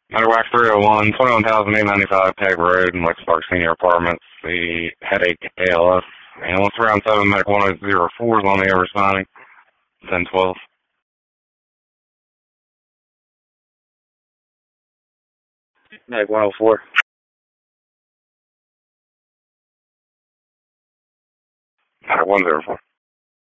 Mediwax 301, 21,895 Peg Road in Lexpark Senior Apartments. The headache ALS. Ambulance around 7, Medic 1004 is on the air responding. 1012. Medic 104. Medic 104.